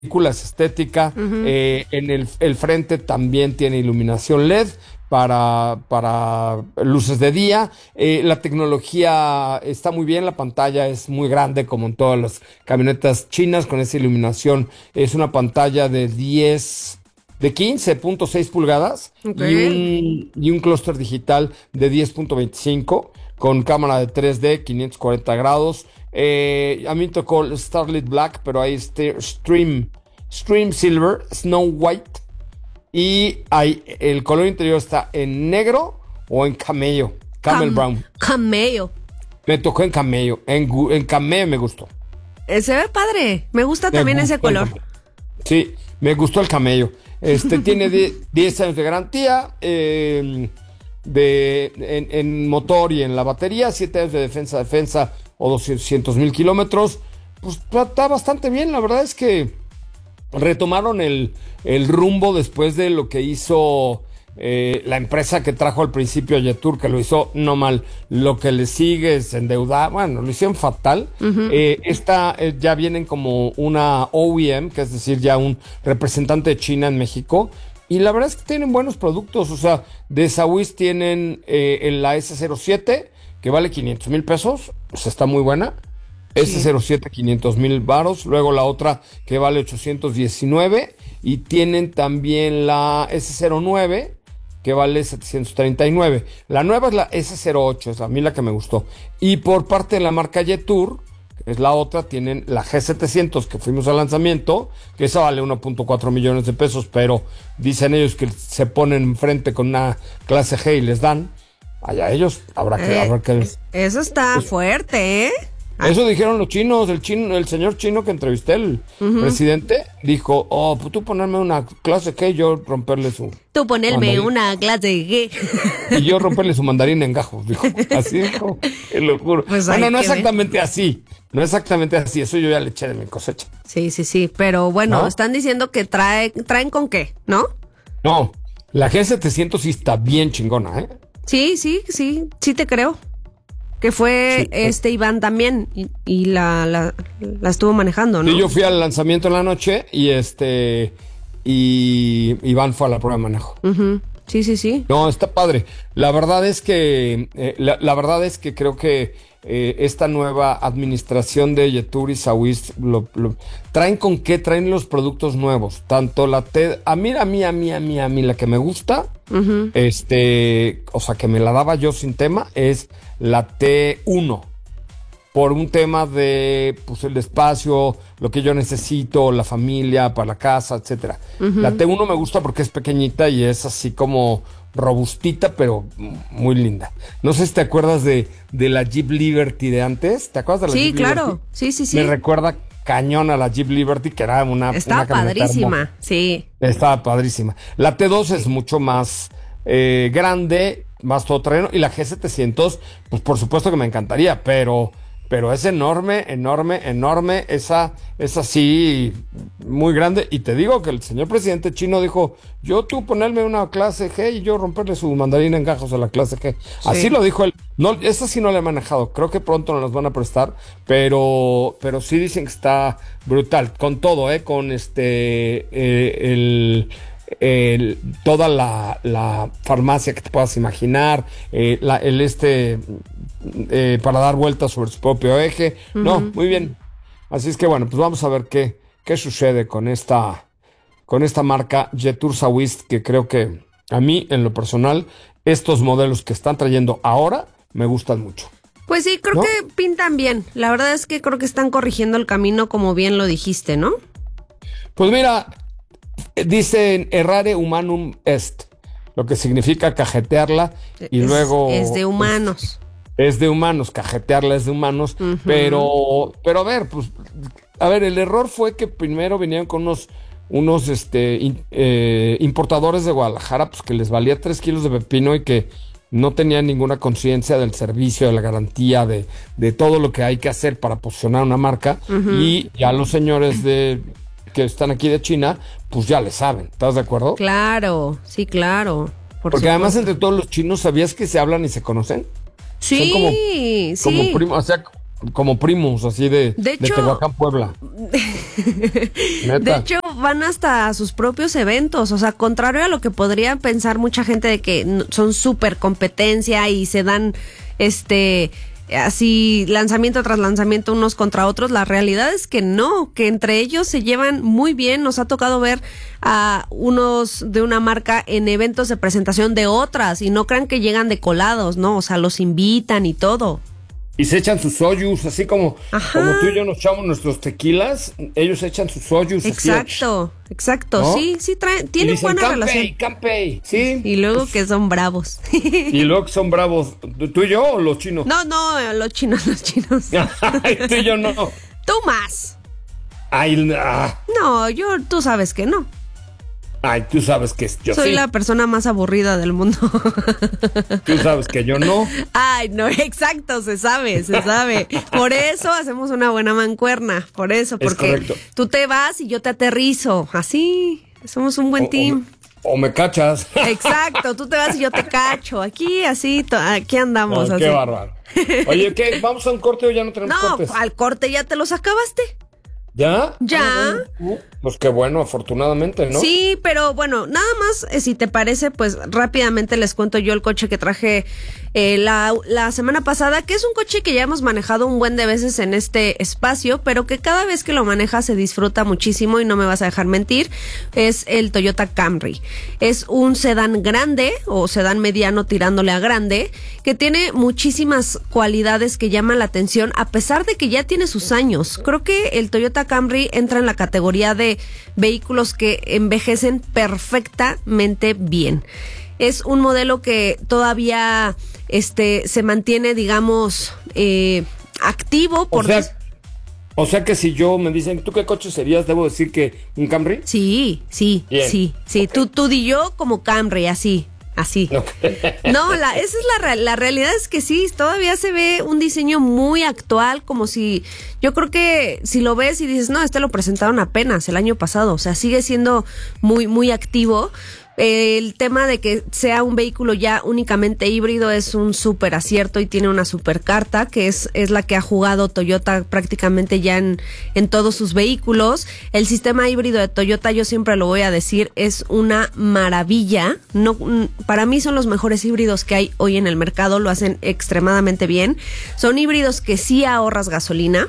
es estética. En el frente también tiene iluminación LED para luces de día. La tecnología está muy bien, la pantalla es muy grande como en todas las camionetas chinas con esa iluminación. Es una pantalla de 15.6 pulgadas y un clúster digital de 10.25 con cámara de 3D, 540 grados. A mí me tocó el Starlit Black, pero hay Stream Silver, Snow White. Y el color interior está en negro o en camello. Brown. Camello. Me tocó en camello. En camello me gustó. Se ve padre. Me gusta también ese color. Sí, me gustó el camello. Tiene 10 años de garantía en motor y en la batería, 7 años de defensa o 200,000 kilómetros. Pues está bastante bien. La verdad es que retomaron el rumbo después de lo que hizo la empresa que trajo al principio a Jetour, que lo hizo no mal. Lo que le sigue es endeudar. Bueno, lo hicieron fatal. Ya vienen como una OEM, que es decir, ya un representante de China en México. Y la verdad es que tienen buenos productos. O sea, de Swiss tienen la S07, que vale 500,000 pesos. O sea, está muy buena. S07, 500,000 varos. Luego la otra que vale 819. Y tienen también la S09, que vale 739. La nueva es la S08, es a mí la que me gustó. Y por parte de la marca Jetour, que es la otra, tienen la G700, que fuimos al lanzamiento, que esa vale 1.4 millones de pesos, pero dicen ellos que se ponen enfrente con una clase G y les dan. Allá ellos, habrá que Eso está fuerte, ¿eh? Eso dijeron los chinos. El señor chino que entrevisté, el presidente, dijo, pues tú ponerme una clase G y yo romperle su... Tú ponerme una clase G. Y yo romperle su mandarín en gajos, dijo. Así dijo, te lo juro. Pues bueno, no exactamente así. No exactamente así. Eso yo ya le eché de mi cosecha. Sí. Pero bueno, ¿no? Están diciendo que traen con qué, ¿no? No, la G700 sí está bien chingona, ¿eh? Sí te creo. Que fue Iván también y la estuvo manejando, ¿no? Sí, yo fui al lanzamiento en la noche y Iván fue a la prueba de manejo. Sí. No, está padre. La verdad es que la verdad es que creo que esta nueva administración de Jetour y Swiss traen con qué, traen los productos nuevos. Tanto la a mí la que me gusta, o sea, que me la daba yo sin tema, es la T1. Por un tema de, pues, el espacio, lo que yo necesito, la familia, para la casa, etcétera. La T1 me gusta porque es pequeñita y es así como robustita, pero muy linda. No sé si te acuerdas de la Jeep Liberty de antes. ¿Te acuerdas de la Jeep Liberty? Sí, claro. Sí. Me recuerda cañón a la Jeep Liberty, que era Estaba padrísima, hermosa. Sí. Estaba padrísima. La T2 es mucho más grande, más todoterreno, y la G700, pues por supuesto que me encantaría, pero es enorme, esa sí, muy grande. Y te digo que el señor presidente chino dijo, tú ponerme una clase G y yo romperle su mandarín en gajos a la clase G. Sí. Así lo dijo él. No, esa sí no la he manejado, creo que pronto nos van a prestar, pero sí dicen que está brutal, con todo, con toda la farmacia que te puedas imaginar, para dar vueltas sobre su propio eje. No, muy bien. Así es que bueno, pues vamos a ver qué sucede con esta marca Jetour Swiss, que creo que a mí, en lo personal, estos modelos que están trayendo ahora me gustan mucho. Pues sí, creo que pintan bien. La verdad es que creo que están corrigiendo el camino, como bien lo dijiste, ¿no? Pues mira, dicen errare humanum est, lo que significa cajetearla y luego... Es de humanos. Es de humanos, cajetearla es de humanos, pero a ver, el error fue que primero vinieron con unos importadores de Guadalajara, pues que les valía 3 kilos de pepino y que no tenían ninguna conciencia del servicio, de la garantía, de todo lo que hay que hacer para posicionar una marca, y ya los señores que están aquí de China, pues ya le saben, ¿estás de acuerdo? Claro, sí, claro. Porque además entre todos los chinos, ¿sabías que se hablan y se conocen? Sí, como primos, o sea, como primos, así de hecho, Tehuacán, Puebla. De hecho, van hasta sus propios eventos, o sea, contrario a lo que podría pensar mucha gente de que son súper competencia y se dan así lanzamiento tras lanzamiento unos contra otros. La realidad es que no, que entre ellos se llevan muy bien. Nos ha tocado ver a unos de una marca en eventos de presentación de otras y no crean que llegan de colados, ¿no? O sea, los invitan y todo. Y se echan sus soyus, así como tú y yo nos echamos nuestros tequilas, ellos echan sus soyus. Exacto, así, exacto, ¿no? Sí, tienen buena relación. Campey, sí. Y luego que son bravos. Y luego que son bravos, ¿tú y yo o los chinos? No, los chinos. Ay, tú y yo no. Tú más. Ay, No, tú sabes que no. Ay, tú sabes que yo soy sí. la persona más aburrida del mundo. Tú sabes que yo no. Ay, no, exacto, se sabe. Por eso hacemos una buena mancuerna, por eso, porque tú te vas y yo te aterrizo, así, somos un buen team. O me cachas. Exacto, tú te vas y yo te cacho, aquí andamos. No, así. Qué bárbaro. Oye, ¿qué? ¿Vamos a un corte o ya no tenemos cortes? No, al corte ya te los acabaste. ¿Ya? Ya. Bueno. Pues qué bueno, afortunadamente, ¿no? Sí, pero bueno, nada más, si te parece, pues rápidamente les cuento yo el coche que traje la semana pasada, que es un coche que ya hemos manejado un buen de veces en este espacio, pero que cada vez que lo manejas se disfruta muchísimo y no me vas a dejar mentir. Es el Toyota Camry. Es un sedán grande o sedán mediano tirándole a grande, que tiene muchísimas cualidades que llaman la atención a pesar de que ya tiene sus años. Creo que el Toyota Camry entra en la categoría de vehículos que envejecen perfectamente bien. Es un modelo que todavía se mantiene, digamos, activo. O sea que si yo me dicen, ¿tú qué coche serías? ¿Debo decir que un Camry? Sí. Bien. Sí. Okay. Tú di yo como Camry, así. Okay. No, esa es la realidad es que sí, todavía se ve un diseño muy actual, como si, yo creo que si lo ves y dices, no, lo presentaron apenas el año pasado, o sea, sigue siendo muy, muy activo. El tema de que sea un vehículo ya únicamente híbrido es un súper acierto y tiene una súper carta, que es la que ha jugado Toyota prácticamente ya en todos sus vehículos. El sistema híbrido de Toyota, yo siempre lo voy a decir, es una maravilla. No, para mí son los mejores híbridos que hay hoy en el mercado, lo hacen extremadamente bien. Son híbridos que sí ahorras gasolina.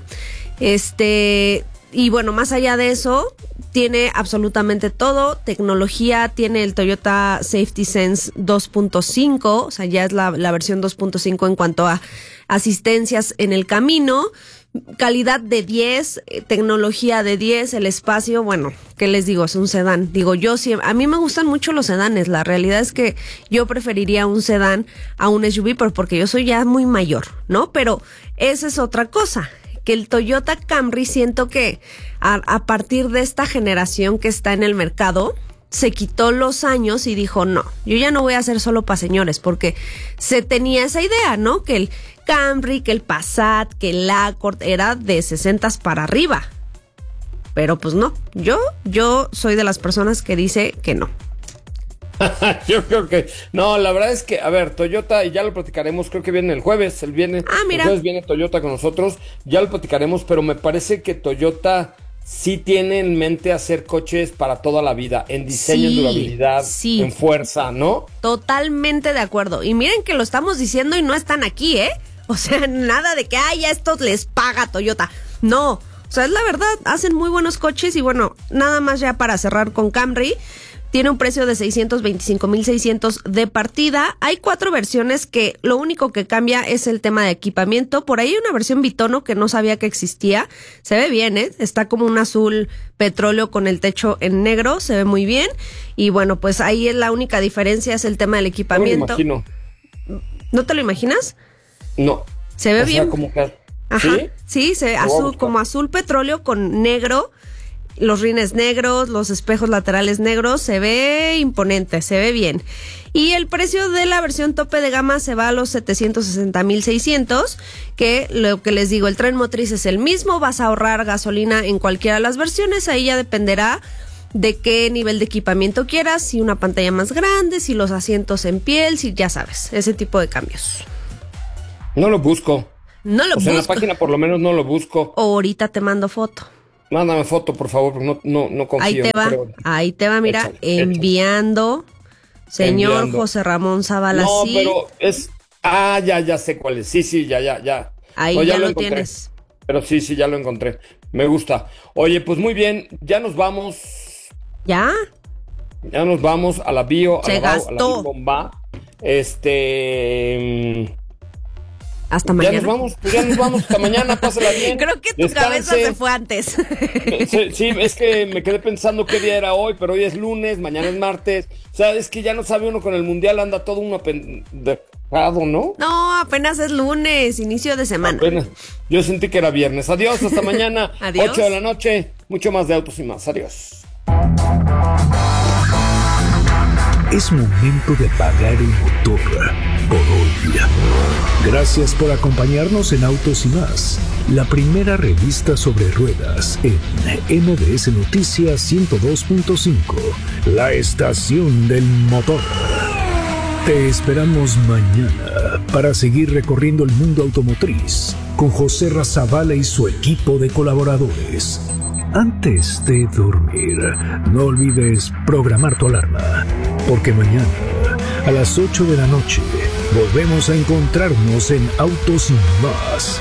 Y bueno, más allá de eso, tiene absolutamente todo, tecnología, tiene el Toyota Safety Sense 2.5, o sea, ya es la versión 2.5 en cuanto a asistencias en el camino, calidad de 10, tecnología de 10, el espacio, bueno, ¿qué les digo? Es un sedán. Digo, a mí me gustan mucho los sedanes, la realidad es que yo preferiría un sedán a un SUV, pero porque yo soy ya muy mayor, ¿no? Pero esa es otra cosa. Que el Toyota Camry, siento que a partir de esta generación que está en el mercado, se quitó los años y dijo, no, yo ya no voy a hacer solo para señores, porque se tenía esa idea, ¿no? Que el Camry, que el Passat, que el Accord era de 60s para arriba. Pero pues no, yo soy de las personas que dice que no. Yo creo que no, la verdad es que, a ver, Toyota, y ya lo platicaremos, creo que viene el jueves, mira. El jueves viene Toyota con nosotros, ya lo platicaremos, pero me parece que Toyota sí tiene en mente hacer coches para toda la vida, en diseño, en durabilidad, en fuerza, ¿no? Totalmente de acuerdo, y miren que lo estamos diciendo y no están aquí, o sea, nada de que, ya esto les paga Toyota, no, o sea, es la verdad, hacen muy buenos coches, y bueno, nada más ya para cerrar con Camry. Tiene un precio de 625,600 de partida. Hay 4 versiones que lo único que cambia es el tema de equipamiento. Por ahí hay una versión bitono que no sabía que existía. Se ve bien, está como un azul petróleo con el techo en negro. Se ve muy bien. Y bueno, pues ahí es la única diferencia, es el tema del equipamiento. No me lo imagino. ¿No te lo imaginas? No. Se ve bien. Sea, como que... Ajá. Sí, se ve azul, como azul petróleo con negro. Los rines negros, los espejos laterales negros, se ve imponente, se ve bien. Y el precio de la versión tope de gama se va a los 760,600, que lo que les digo, el tren motriz es el mismo, vas a ahorrar gasolina en cualquiera de las versiones, ahí ya dependerá de qué nivel de equipamiento quieras, si una pantalla más grande, si los asientos en piel, si ya sabes, ese tipo de cambios. No lo busco. No lo busco. En la página por lo menos no lo busco. O ahorita te mando foto. Mándame foto, por favor, porque no confío. Ahí te va, mira, enviando. Señor enviando. José Ramón Zavala. No, pero es... ya sé cuál es. Sí, ya. Ahí ya lo tienes. Pero sí, ya lo encontré. Me gusta. Oye, pues muy bien, ya nos vamos. ¿Ya? Ya nos vamos a la bio, Se gastó. a la bomba. Hasta mañana. Ya nos vamos hasta mañana, pásala bien. Creo que tu cabeza se fue antes. Sí, es que me quedé pensando qué día era hoy, pero hoy es lunes, mañana es martes. O sea, es que ya no sabe uno con el mundial, anda todo uno pendejado, ¿no? No, apenas es lunes, inicio de semana. Apenas. Yo sentí que era viernes. Adiós, hasta mañana. Adiós. 8 de la noche, mucho más de Autos y Más. Adiós. Es momento de apagar el motor por hoy. Gracias por acompañarnos en Autos y Más, la primera revista sobre ruedas en MBS Noticias 102.5, la estación del motor. Te esperamos mañana para seguir recorriendo el mundo automotriz con José Zavala y su equipo de colaboradores. Antes de dormir, no olvides programar tu alarma, porque mañana, a las 8 de la noche, volvemos a encontrarnos en Autos y Más.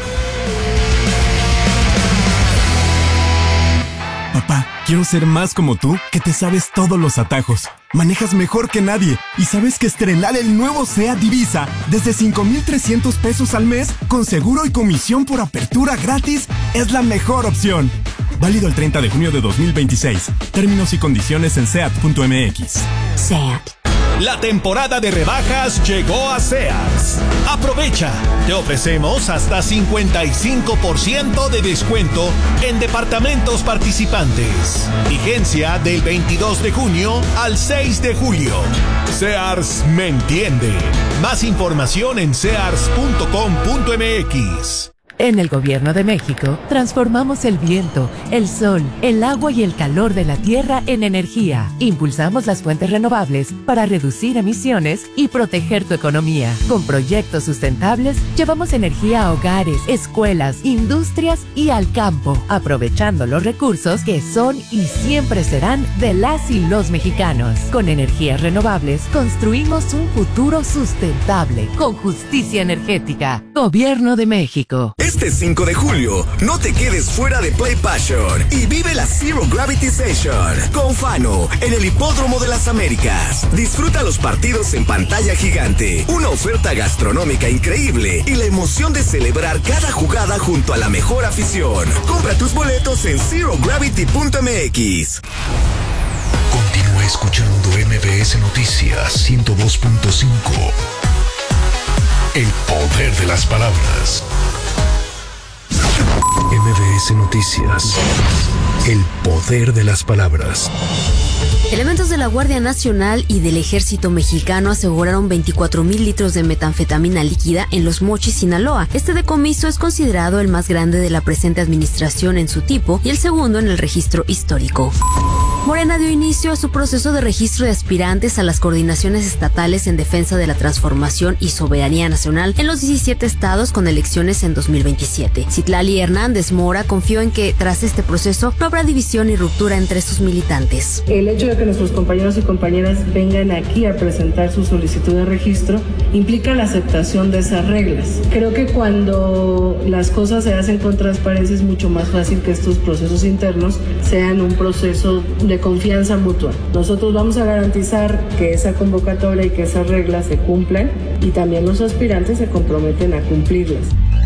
Papá, quiero ser más como tú, que te sabes todos los atajos. Manejas mejor que nadie y sabes que estrenar el nuevo SEAT Divisa desde 5,300 pesos al mes, con seguro y comisión por apertura gratis, es la mejor opción. Válido el 30 de junio de 2026. Términos y condiciones en seat.mx. SEAT. La temporada de rebajas llegó a Sears. Aprovecha. Te ofrecemos hasta 55% de descuento en departamentos participantes. Vigencia del 22 de junio al 6 de julio. Sears me entiende. Más información en sears.com.mx. En el Gobierno de México, transformamos el viento, el sol, el agua y el calor de la tierra en energía. Impulsamos las fuentes renovables para reducir emisiones y proteger tu economía. Con proyectos sustentables, llevamos energía a hogares, escuelas, industrias y al campo, aprovechando los recursos que son y siempre serán de las y los mexicanos. Con energías renovables, construimos un futuro sustentable, con justicia energética. Gobierno de México. Este 5 de julio, no te quedes fuera de Play Passion y vive la Zero Gravity Session con Fano en el Hipódromo de las Américas. Disfruta los partidos en pantalla gigante, una oferta gastronómica increíble y la emoción de celebrar cada jugada junto a la mejor afición. Compra tus boletos en zerogravity.mx. Continúa escuchando MBS Noticias 102.5. El poder de las palabras. MBS Noticias. El poder de las palabras. Elementos de la Guardia Nacional y del Ejército Mexicano aseguraron 24,000 litros de metanfetamina líquida en Los Mochis, Sinaloa. Este decomiso es considerado el más grande de la presente administración en su tipo y el segundo en el registro histórico. Morena dio inicio a su proceso de registro de aspirantes a las coordinaciones estatales en defensa de la transformación y soberanía nacional en los 17 estados con elecciones en 2027. Citlali Hernández Mora confió en que tras este proceso no habrá división ni ruptura entre estos militantes. El hecho de que nuestros compañeros y compañeras vengan aquí a presentar su solicitud de registro implica la aceptación de esas reglas. Creo que cuando las cosas se hacen con transparencia es mucho más fácil que estos procesos internos sean un proceso de confianza mutua. Nosotros vamos a garantizar que esa convocatoria y que esas reglas se cumplan y también los aspirantes se comprometen a cumplirlas.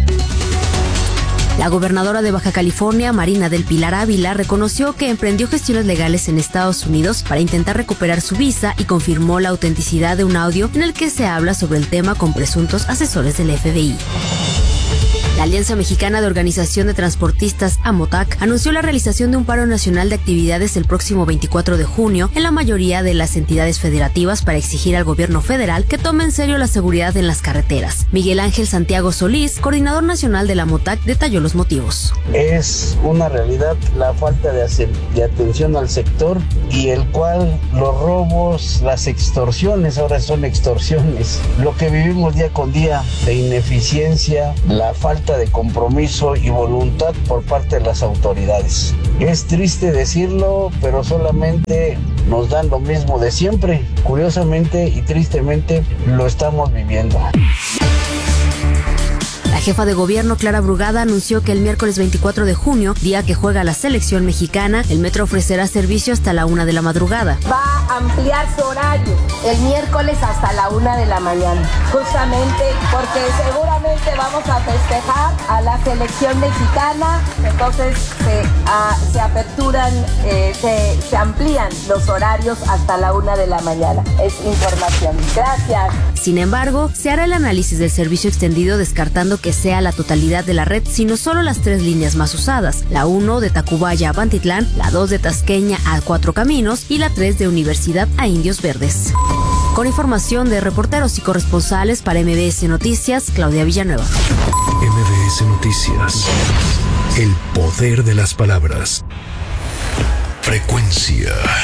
La gobernadora de Baja California, Marina del Pilar Ávila, reconoció que emprendió gestiones legales en Estados Unidos para intentar recuperar su visa y confirmó la autenticidad de un audio en el que se habla sobre el tema con presuntos asesores del FBI. La Alianza Mexicana de Organización de Transportistas, AMOTAC, anunció la realización de un paro nacional de actividades el próximo 24 de junio en la mayoría de las entidades federativas para exigir al gobierno federal que tome en serio la seguridad en las carreteras. Miguel Ángel Santiago Solís, coordinador nacional de la AMOTAC, detalló los motivos. Es una realidad la falta de atención al sector y el cual los robos, las extorsiones, ahora son extorsiones, lo que vivimos día con día de ineficiencia, la falta falta de compromiso y voluntad por parte de las autoridades. Es triste decirlo, pero solamente nos dan lo mismo de siempre. Curiosamente y tristemente lo estamos viviendo. La jefa de gobierno, Clara Brugada, anunció que el miércoles 24 de junio, día que juega la selección mexicana, el metro ofrecerá servicio hasta la 1 de la madrugada. Va a ampliar su horario el miércoles hasta la 1 de la mañana, justamente porque seguramente vamos a festejar a la selección mexicana, entonces se aperturan, se amplían los horarios hasta la 1 de la mañana. Es información. Gracias. Sin embargo, se hará el análisis del servicio extendido descartando que sea la totalidad de la red, sino solo las 3 líneas más usadas, la 1 de Tacubaya a Pantitlán, la 2 de Tasqueña a Cuatro Caminos y la 3 de Universidad a Indios Verdes. Con información de reporteros y corresponsales para MBS Noticias, Claudia Villanueva. MBS Noticias. El poder de las palabras. Frecuencia.